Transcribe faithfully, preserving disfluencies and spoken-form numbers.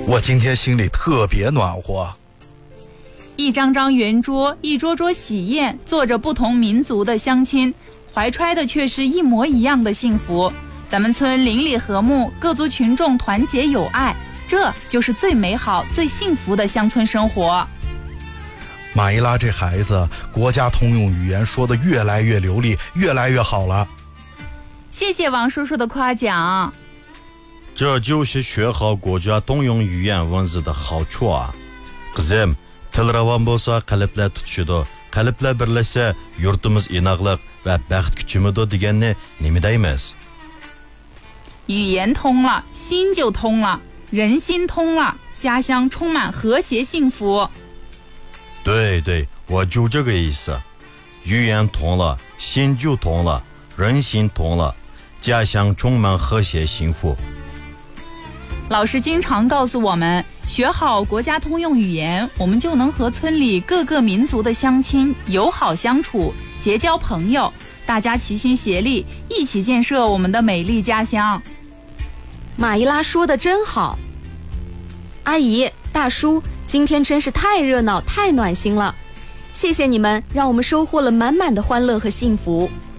我今天心里特别暖和。 一张张圆桌，一桌桌喜宴，坐着不同民族的乡亲，怀揣的却是一模一样的幸福。咱们村邻里和睦，各族群众团结友爱，这就是最美好、最幸福的乡村生活。 马伊拉这孩子，国家通用语言说得越来越流利，越来越好了。 谢谢王叔叔的夸奖。 这就是学好国家通用语言文字的好处啊。Qizim, til ravon bo'lsa qalblar tutishidi, qalblar birlashsa yurtimiz inoqlik va baxt kuchimidi deganni nima deymiz? 语言通了，心就通了，人心通了，家乡充满和谐幸福。 对对，我就这个意思。语言通了，心就通了，人心通了，家乡充满和谐幸福。 老师经常告诉我们，学好国家通用语言，我们就能和村里各个民族的乡亲友好相处，结交朋友，大家齐心协力，一起建设我们的美丽家乡。 马伊拉说的真好。阿姨、大叔，今天真是太热闹、太暖心了，谢谢你们，让我们收获了满满的欢乐和幸福。